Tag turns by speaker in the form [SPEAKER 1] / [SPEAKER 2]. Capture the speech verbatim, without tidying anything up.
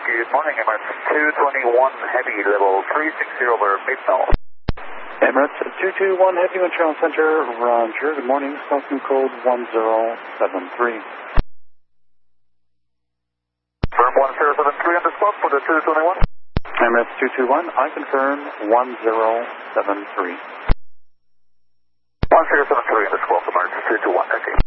[SPEAKER 1] Good morning, Emirates two twenty-one Heavy, level three sixty over Midnall.
[SPEAKER 2] Emirates two two one Heavy, Montreal Center, Roger. Good morning, Falcon code one zero seven three.
[SPEAKER 1] Firm one zero seven three on the spot for the two twenty-one.
[SPEAKER 2] Emirates two two one, I confirm one zero seven three.
[SPEAKER 1] one zero seven three on the spot, Emirates two two one, okay.